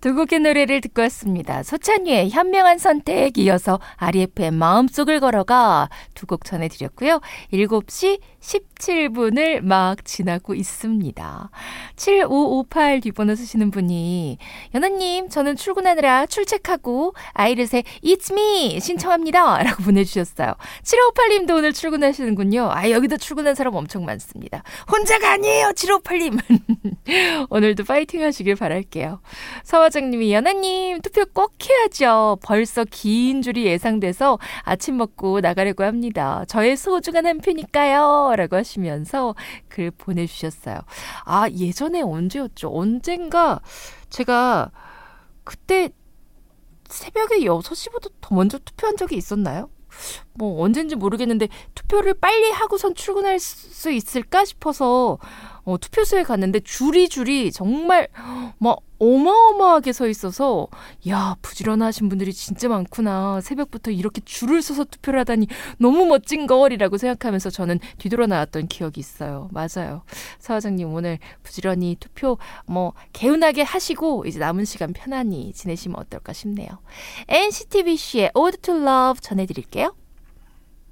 두 곡의 노래를 듣고 왔습니다. 소찬휘의 현명한 선택, 이어서 RFM 마음속을 걸어가 두 곡 전해드렸고요. 7시 17분을 막 지나고 있습니다. 7558 뒷번호 쓰시는 분이 연아님, 저는 출근하느라 출첵하고 아이릇의 It's me 신청합니다 라고 보내주셨어요. 7558님도 오늘 출근하시는군요. 여기도 출근한 사람 엄청 많습니다. 혼자가 아니에요 7558님. 오늘도 파이팅 하시길 바랄게요. 서화정님이 연아님 투표 꼭 해야죠. 벌써 긴 줄이 예상돼서 아침 먹고 나가려고 합니다. 저의 소중한 한 표니까요 라고 하시면서 글 보내주셨어요. 예전에 언제였죠? 언젠가 제가 그때 새벽에 6시보다 더 먼저 투표한 적이 있었나요? 언젠지 모르겠는데 투표를 빨리 하고선 출근할 수 있을까 싶어서 투표소에 갔는데 줄이 정말 어마어마하게 서 있어서 부지런하신 분들이 진짜 많구나. 새벽부터 이렇게 줄을 서서 투표를 하다니 너무 멋진 걸이라고 생각하면서 저는 뒤돌아 나왔던 기억이 있어요. 맞아요. 서화장님 오늘 부지런히 투표 개운하게 하시고 이제 남은 시간 편안히 지내시면 어떨까 싶네요. NCT VC의 Ode to Love 전해드릴게요.